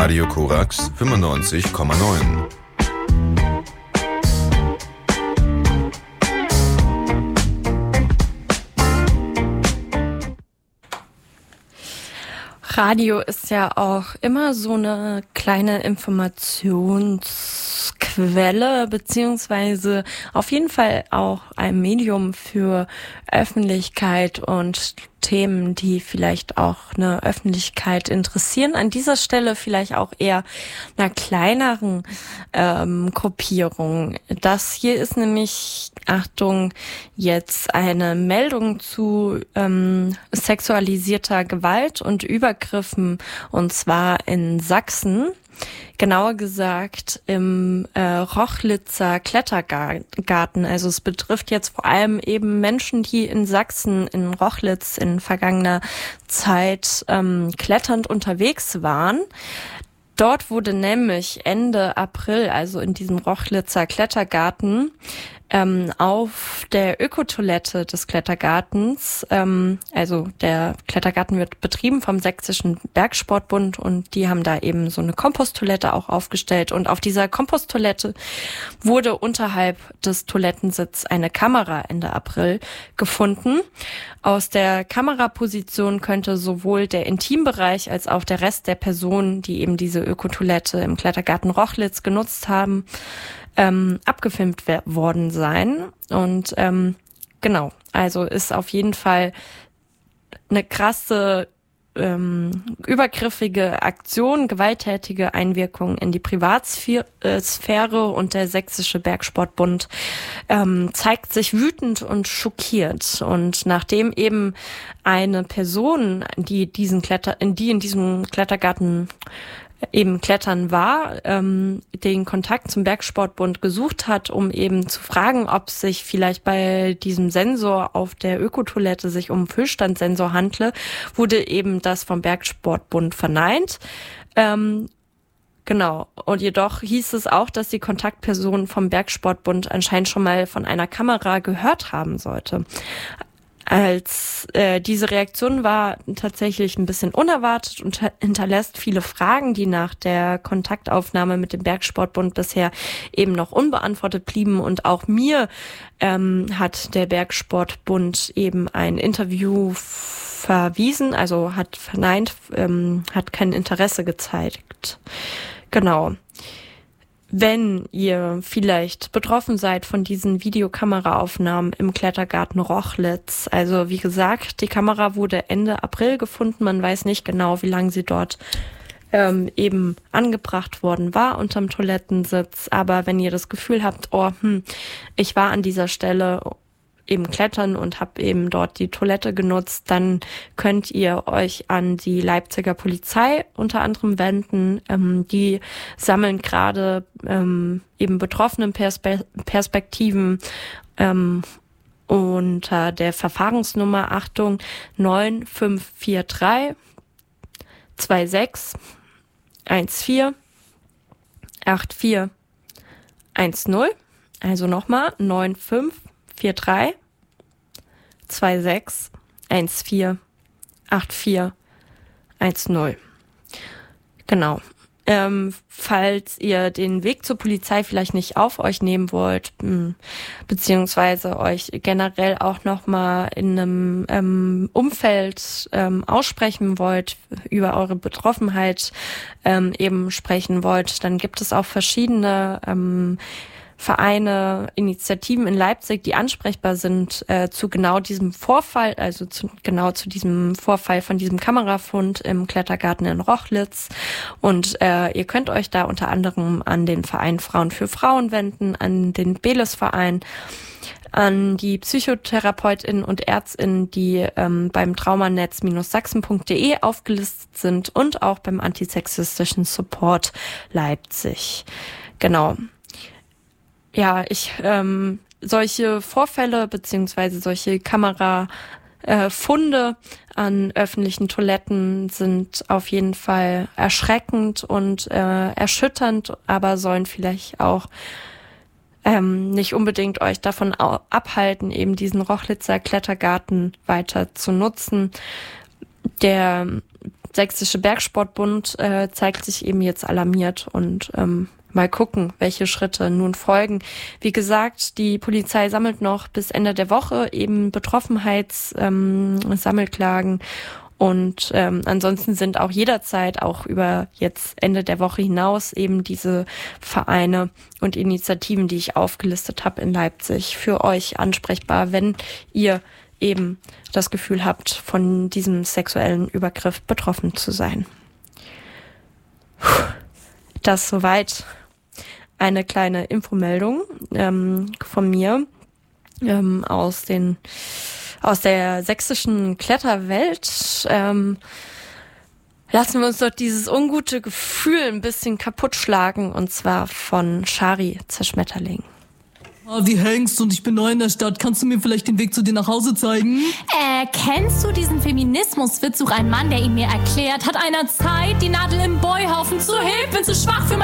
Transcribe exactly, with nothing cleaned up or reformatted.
Radio Korax fünfundneunzig Komma neun. Radio ist ja auch immer so eine kleine Informationsquelle, beziehungsweise auf jeden Fall auch ein Medium für Öffentlichkeit und Themen, die vielleicht auch eine Öffentlichkeit interessieren. An dieser Stelle vielleicht auch eher einer kleineren ähm, Gruppierung. Das hier ist nämlich, Achtung, jetzt eine Meldung zu ähm, sexualisierter Gewalt und Übergriffen, und zwar in Sachsen. Genauer gesagt im äh, Rochlitzer Klettergarten. Also es betrifft jetzt vor allem eben Menschen, die in Sachsen, in Rochlitz in vergangener Zeit ähm, kletternd unterwegs waren. Dort wurde nämlich Ende April, also in diesem Rochlitzer Klettergarten, ähm, auf der Ökotoilette des Klettergartens, ähm, also der Klettergarten wird betrieben vom Sächsischen Bergsportbund und die haben da eben so eine Komposttoilette auch aufgestellt, und auf dieser Komposttoilette wurde unterhalb des Toilettensitzes eine Kamera Ende April gefunden. Aus der Kameraposition könnte sowohl der Intimbereich als auch der Rest der Personen, die eben diese Ökotoilette im Klettergarten Rochlitz genutzt haben, ähm, abgefilmt we- worden sein. Und ähm, genau, also ist auf jeden Fall eine krasse, ähm, übergriffige Aktion, gewalttätige Einwirkung in die Privatsphäre, und der Sächsische Bergsportbund ähm, zeigt sich wütend und schockiert. Und nachdem eben eine Person, die diesen Kletter, die in diesem Klettergarten eben klettern war, ähm, den Kontakt zum Bergsportbund gesucht hat, um eben zu fragen, ob sich vielleicht bei diesem Sensor auf der Ökotoilette sich um Füllstandsensor handle, wurde eben das vom Bergsportbund verneint. Ähm, genau. Und jedoch hieß es auch, dass die Kontaktperson vom Bergsportbund anscheinend schon mal von einer Kamera gehört haben sollte. Als äh, diese Reaktion war tatsächlich ein bisschen unerwartet und hinterlässt viele Fragen, die nach der Kontaktaufnahme mit dem Bergsportbund bisher eben noch unbeantwortet blieben. Und auch mir ähm, hat der Bergsportbund eben ein Interview verwiesen, also hat verneint, ähm, hat kein Interesse gezeigt. Genau. Wenn ihr vielleicht betroffen seid von diesen Videokameraaufnahmen im Klettergarten Rochlitz, also wie gesagt, die Kamera wurde Ende April gefunden, man weiß nicht genau, wie lange sie dort ähm, eben angebracht worden war unterm Toilettensitz, aber wenn ihr das Gefühl habt, oh, hm, ich war an dieser Stelle eben klettern und habe eben dort die Toilette genutzt, dann könnt ihr euch an die Leipziger Polizei unter anderem wenden. Ähm, die sammeln gerade ähm, eben betroffenen Perspe- Perspektiven ähm, unter der Verfahrensnummer, Achtung, neun fünf vier drei zwei sechs eins vier acht vier eins null. Also nochmal neun fünf vier drei zwei sechs eins vier acht vier eins null. Genau. Ähm, falls ihr den Weg zur Polizei vielleicht nicht auf euch nehmen wollt, mh, beziehungsweise euch generell auch nochmal in einem ähm, Umfeld ähm, aussprechen wollt, über eure Betroffenheit ähm, eben sprechen wollt, dann gibt es auch verschiedene ähm, Vereine, Initiativen in Leipzig, die ansprechbar sind äh, zu genau diesem Vorfall, also zu, genau zu diesem Vorfall von diesem Kamerafund im Klettergarten in Rochlitz. Und äh, ihr könnt euch da unter anderem an den Verein Frauen für Frauen wenden, an den Beles-Verein, an die PsychotherapeutInnen und ÄrztInnen, die ähm, beim traumanetz sachsen punkt de aufgelistet sind, und auch beim antisexistischen Support Leipzig. Genau. Ja, ich ähm, solche Vorfälle beziehungsweise solche Kamerafunde äh, an öffentlichen Toiletten sind auf jeden Fall erschreckend und äh, erschütternd, aber sollen vielleicht auch ähm, nicht unbedingt euch davon au- abhalten, eben diesen Rochlitzer Klettergarten weiter zu nutzen. Der Sächsische Bergsportbund äh, zeigt sich eben jetzt alarmiert und ähm, mal gucken, welche Schritte nun folgen. Wie gesagt, die Polizei sammelt noch bis Ende der Woche eben Betroffenheits-Sammelklagen. Ähm, Und ähm, ansonsten sind auch jederzeit, auch über jetzt Ende der Woche hinaus, eben diese Vereine und Initiativen, die ich aufgelistet habe in Leipzig, für euch ansprechbar, wenn ihr eben das Gefühl habt, von diesem sexuellen Übergriff betroffen zu sein. Das soweit eine kleine Infomeldung ähm, von mir ähm, aus den aus der sächsischen Kletterwelt. Ähm, lassen wir uns doch dieses ungute Gefühl ein bisschen kaputt schlagen, und zwar von Shari Zerschmetterling. Wie hängst und ich bin neu in der Stadt. Kannst du mir vielleicht den Weg zu dir nach Hause zeigen? Äh, kennst du diesen Feminismuswitz? Such einen Mann, der ihn mir erklärt. Hat einer Zeit, die Nadel im Beuhaufen zu hilf, bin zu schwach für